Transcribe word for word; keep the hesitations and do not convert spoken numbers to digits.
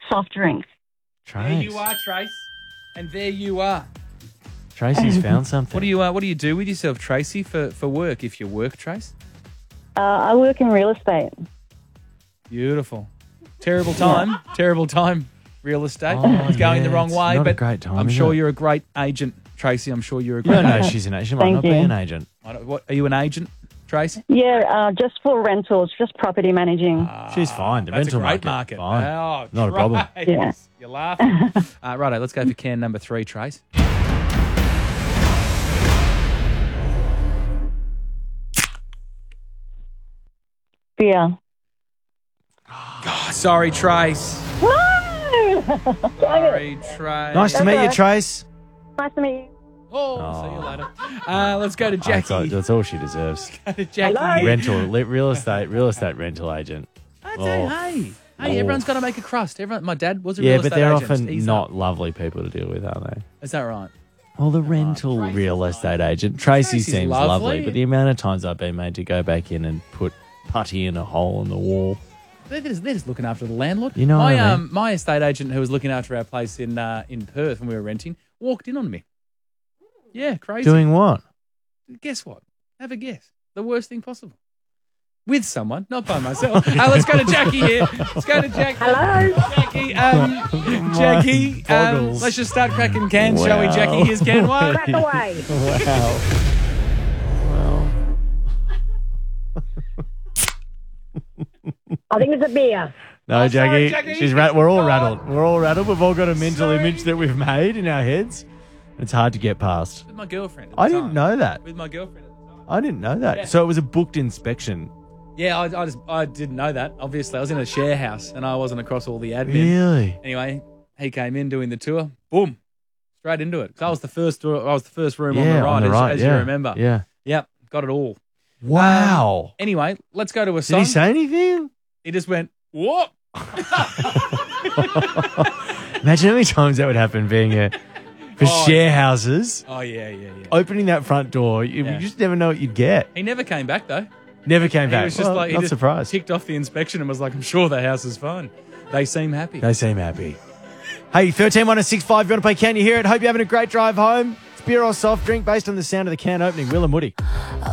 soft drinks. Trace. There you are, Trace. And there you are. Tracy's found something. What do you uh, What do you do with yourself, Tracy, for, for work? If you work, Trace. Uh, I work in real estate. Beautiful. Terrible time. Terrible time. Real estate. Oh, it's going yeah, the wrong it's way, not a but great time, I'm is sure it? you're a great agent, Tracy. I'm sure you're a You great don't know agent. she's an agent. She might Thank not be you. an agent. I don't- what, are you an agent, Tracy? Yeah, uh, just for rentals, just property managing. She's fine. The That's rental a great market. Fine. Oh, Not a problem. Trace. Yeah. You're laughing. uh, righto, let's go for can number three, Trace. Beer. Oh, sorry, Trace. No! Sorry, Trace. Nice to meet you, alright. Trace. Nice to meet you. Oh, see you later. Uh, let's go to That's all, Jackie. that's all she deserves. Go to Jackie. Hello? Rental, li- real estate, real estate rental agent. I'd say, Oh. hey, hey, Oh. everyone's got to make a crust. Everyone, my dad was a Yeah, real but estate they're agent. often He's not lovely people to deal with, are they? Is that right? Well, the rental real estate agent, Tracy Tracy's seems lovely. lovely, but the amount of times I've been made to go back in and put putty in a hole in the wall. They're just, they're just looking after the landlord. You know my what I mean? um my estate agent who was looking after our place in uh, in Perth when we were renting walked in on me. Yeah, crazy. Doing what? Guess what? Have a guess. The worst thing possible. With someone, not by myself. uh, let's go to Jackie here. Let's go to Jackie. Hello? Jackie, um, Jackie, um, boggles. let's just start cracking cans, shall we, Wow. Jackie? Here's can one. Back away. Wow. Well, I think it's a beer. no, Jackie, sorry, Jackie. she's ra- we're all Go on. rattled. We're all rattled. We've all got a mental Sorry. image that we've made in our heads. It's hard to get past. With my girlfriend. At the I didn't time. know that. With my girlfriend at the time. I didn't know that. Yeah. So it was a booked inspection. Yeah, I, I just I didn't know that. Obviously, I was in a share house and I wasn't across all the admin. Really? Anyway, he came in doing the tour. Boom, straight into it. 'Cause I was the first. I was the first room on Yeah, the right, on the as, right. as yeah. you remember. Yeah. Yep, got it all. Wow. Anyway, let's go to a Did song. he say anything? He just went, "What?" Imagine how many times that would happen being a for Oh, share houses. Oh yeah, yeah, yeah. Opening that front door, you, Yeah. you just never know what you'd get. He never came back though. Never came He back. was just Well, like, he not just surprised. ticked off the inspection and was like, "I'm sure the house is fine." They seem happy. They seem happy. Hey, thirteen one six five, you want to play Can You Hear It? Hope you're having a great drive home. It's beer or soft drink based on the sound of the can opening. Will and Woody.